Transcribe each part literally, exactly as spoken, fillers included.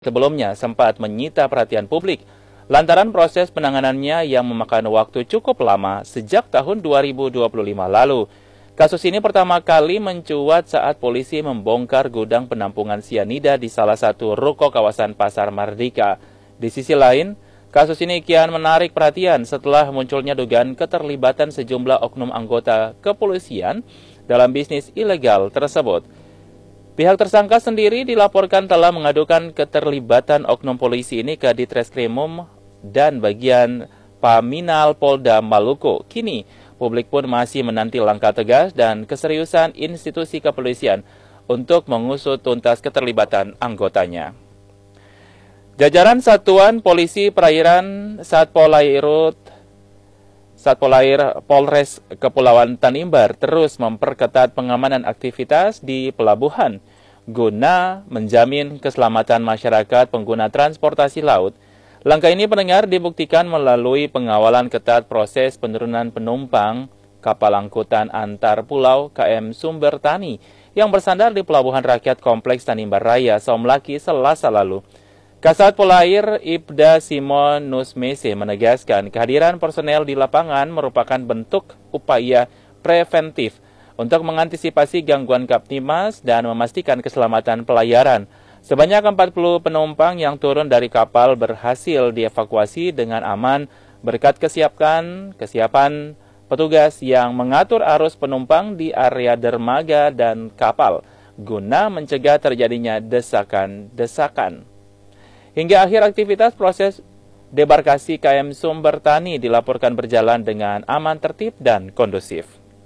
sebelumnya sempat menyita perhatian publik lantaran proses penanganannya yang memakan waktu cukup lama sejak tahun dua ribu dua puluh lima lalu. Kasus ini pertama kali mencuat saat polisi membongkar gudang penampungan sianida di salah satu ruko kawasan Pasar Mardika. Di sisi lain, kasus ini kian menarik perhatian setelah munculnya dugaan keterlibatan sejumlah oknum anggota kepolisian dalam bisnis ilegal tersebut. Pihak tersangka sendiri dilaporkan telah mengadukan keterlibatan oknum polisi ini ke Ditreskrimum dan bagian Paminal Polda Maluku. Kini, publik pun masih menanti langkah tegas dan keseriusan institusi kepolisian untuk mengusut tuntas keterlibatan anggotanya. Jajaran Satuan Polisi Perairan Satpolairut Satpolair Polres Kepulauan Tanimbar terus memperketat pengamanan aktivitas di pelabuhan guna menjamin keselamatan masyarakat pengguna transportasi laut. Langkah ini pendengar dibuktikan melalui pengawalan ketat proses penurunan penumpang kapal angkutan antar pulau K M Sumber Tani yang bersandar di Pelabuhan Rakyat Kompleks Tanimbar Raya, Somlaki, Selasa lalu. Kasat Polair Ibda Simon Nusmese menegaskan kehadiran personel di lapangan merupakan bentuk upaya preventif untuk mengantisipasi gangguan Kaptimas dan memastikan keselamatan pelayaran. Sebanyak empat puluh penumpang yang turun dari kapal berhasil dievakuasi dengan aman berkat kesiapan kesiapan petugas yang mengatur arus penumpang di area dermaga dan kapal guna mencegah terjadinya desakan-desakan. Hingga akhir aktivitas proses debarkasi K M Sumber Tani dilaporkan berjalan dengan aman, tertib, dan kondusif.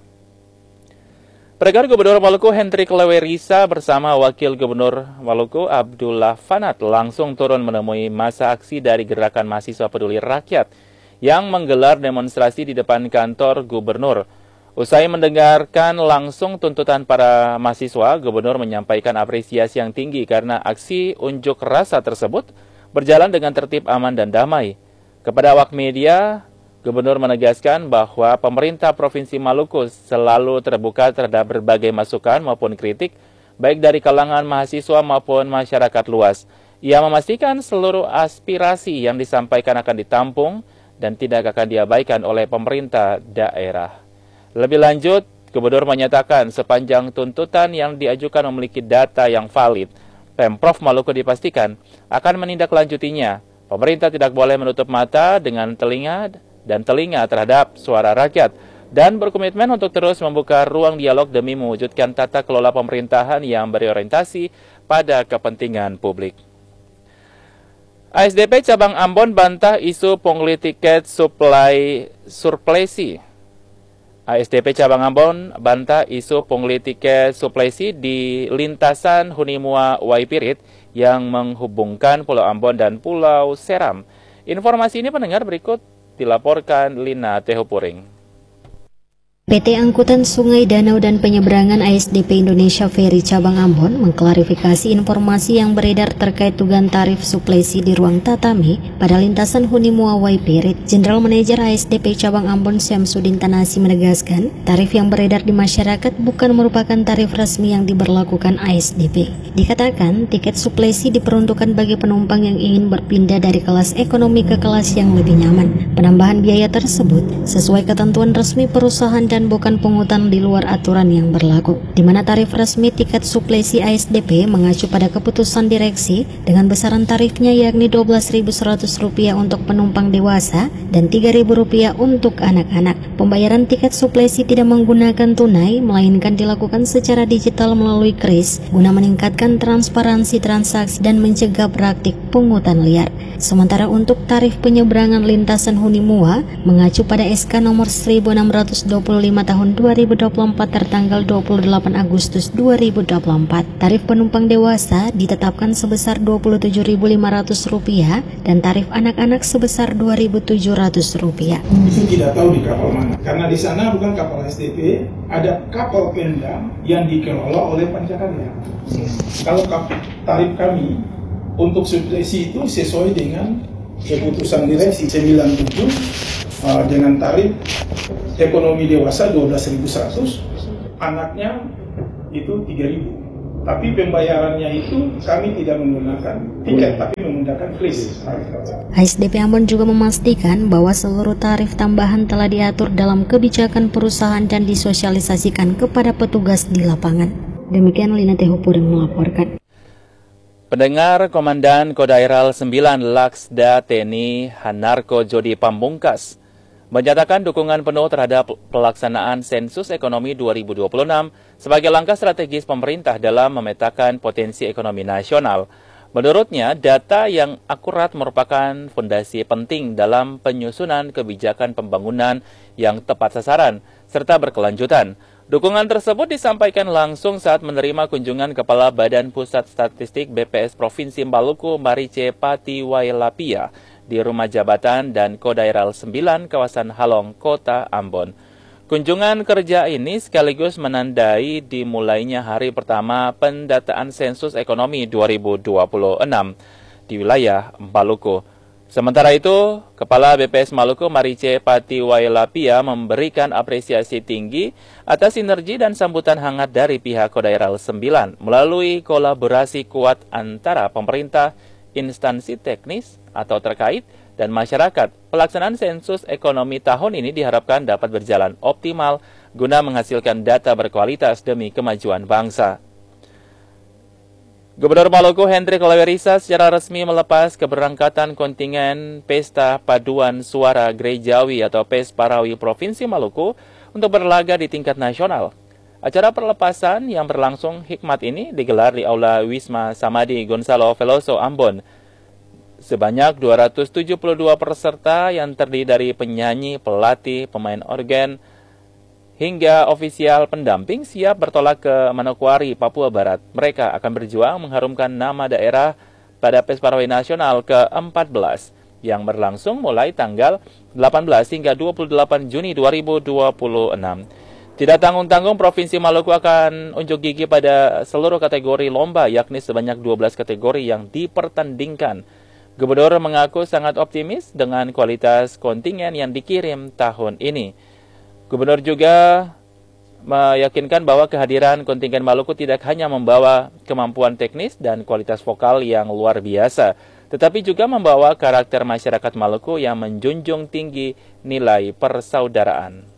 Pendengar, Gubernur Maluku Hendrik Lewerisa bersama Wakil Gubernur Maluku Abdullah Fanat langsung turun menemui masa aksi dari Gerakan Mahasiswa Peduli Rakyat yang menggelar demonstrasi di depan kantor Gubernur. Usai mendengarkan langsung tuntutan para mahasiswa, Gubernur menyampaikan apresiasi yang tinggi karena aksi unjuk rasa tersebut berjalan dengan tertib, aman, dan damai. Kepada awak media, Gubernur menegaskan bahwa pemerintah Provinsi Maluku selalu terbuka terhadap berbagai masukan maupun kritik, baik dari kalangan mahasiswa maupun masyarakat luas. Ia memastikan seluruh aspirasi yang disampaikan akan ditampung dan tidak akan diabaikan oleh pemerintah daerah. Lebih lanjut, Gubernur menyatakan sepanjang tuntutan yang diajukan memiliki data yang valid, Pemprov Maluku dipastikan akan menindaklanjutinya. Pemerintah tidak boleh menutup mata dengan telinga dan telinga terhadap suara rakyat dan berkomitmen untuk terus membuka ruang dialog demi mewujudkan tata kelola pemerintahan yang berorientasi pada kepentingan publik. A S D P Cabang Ambon bantah isu pungli tiket supply surplesi. A S D P Cabang Ambon bantah isu pungli tiket suplesi di lintasan Hunimua Waipirit yang menghubungkan Pulau Ambon dan Pulau Seram. Informasi ini pendengar berikut dilaporkan Lina Tehupuring. P T Angkutan Sungai Danau dan Penyeberangan A S D P Indonesia Ferry Cabang Ambon mengklarifikasi informasi yang beredar terkait dugaan tarif suplesi di ruang tatami pada lintasan Hunimua Waipirit. General Manager A S D P Cabang Ambon Syamsuddin Tanasi menegaskan, tarif yang beredar di masyarakat bukan merupakan tarif resmi yang diberlakukan A S D P. Dikatakan, tiket suplesi diperuntukkan bagi penumpang yang ingin berpindah dari kelas ekonomi ke kelas yang lebih nyaman. Penambahan biaya tersebut sesuai ketentuan resmi perusahaan dan bukan pungutan di luar aturan yang berlaku, di mana tarif resmi tiket suplesi A S D P mengacu pada keputusan direksi dengan besaran tarifnya yakni dua belas ribu seratus rupiah untuk penumpang dewasa dan tiga ribu rupiah untuk anak-anak. Pembayaran tiket suplesi tidak menggunakan tunai, melainkan dilakukan secara digital melalui kris guna meningkatkan transparansi transaksi dan mencegah praktik pungutan liar. Sementara untuk tarif penyeberangan lintasan Hunimua mengacu pada S K nomor seribu enam ratus dua puluh lima tahun dua ribu dua puluh empat tertanggal dua puluh delapan Agustus dua ribu dua puluh empat. Tarif penumpang dewasa ditetapkan sebesar dua puluh tujuh ribu lima ratus rupiah dan tarif anak-anak sebesar dua ribu tujuh ratus rupiah. Itu tidak tahu di kapal mana, karena di sana bukan kapal A S D P, ada kapal Pemda yang dikelola oleh Pancakarya. Kalau tarif kami untuk suplesi itu sesuai dengan keputusan direksi sembilan puluh tujuh uh, dengan tarif ekonomi dewasa dua belas ribu seratus, anaknya itu tiga ribu. Tapi pembayarannya itu kami tidak menggunakan tiket, tapi menggunakan kris. A S D P Ambon juga memastikan bahwa seluruh tarif tambahan telah diatur dalam kebijakan perusahaan dan disosialisasikan kepada petugas di lapangan. Demikian Lina Tehupureng melaporkan. Pendengar, Komandan Kodairal sembilan Laksda T N I Hanarko Jodi Pambungkas menyatakan dukungan penuh terhadap pelaksanaan sensus ekonomi dua ribu dua puluh enam sebagai langkah strategis pemerintah dalam memetakan potensi ekonomi nasional. Menurutnya, data yang akurat merupakan fondasi penting dalam penyusunan kebijakan pembangunan yang tepat sasaran serta berkelanjutan. Dukungan tersebut disampaikan langsung saat menerima kunjungan Kepala Badan Pusat Statistik B P S Provinsi Maluku Marice Patiwailapia di Rumah Jabatan dan Kodairal sembilan kawasan Halong, Kota Ambon. Kunjungan kerja ini sekaligus menandai dimulainya hari pertama pendataan sensus ekonomi dua ribu dua puluh enam di wilayah Maluku. Sementara itu, Kepala B P S Maluku Marice Patiwailapia memberikan apresiasi tinggi atas sinergi dan sambutan hangat dari pihak Kodairal sembilan melalui kolaborasi kuat antara pemerintah, instansi teknis atau terkait, dan masyarakat. Pelaksanaan sensus ekonomi tahun ini diharapkan dapat berjalan optimal guna menghasilkan data berkualitas demi kemajuan bangsa. Gubernur Maluku Hendrik Lewerisa secara resmi melepas keberangkatan kontingen Pesta Paduan Suara Gerejawi atau Pes Parawi Provinsi Maluku untuk berlaga di tingkat nasional. Acara perlepasan yang berlangsung hikmat ini digelar di Aula Wisma Samadi Gonzalo Veloso Ambon. Sebanyak dua ratus tujuh puluh dua peserta yang terdiri dari penyanyi, pelatih, pemain organ, hingga ofisial pendamping siap bertolak ke Manokwari, Papua Barat. Mereka akan berjuang mengharumkan nama daerah pada Pes Parawi Nasional ke empat belas yang berlangsung mulai tanggal delapan belas hingga dua puluh delapan Juni dua ribu dua puluh enam. Tidak tanggung-tanggung, Provinsi Maluku akan unjuk gigi pada seluruh kategori lomba, yakni sebanyak dua belas kategori yang dipertandingkan. Gubernur mengaku sangat optimis dengan kualitas kontingen yang dikirim tahun ini. Gubernur juga meyakinkan bahwa kehadiran kontingen Maluku tidak hanya membawa kemampuan teknis dan kualitas vokal yang luar biasa, tetapi juga membawa karakter masyarakat Maluku yang menjunjung tinggi nilai persaudaraan.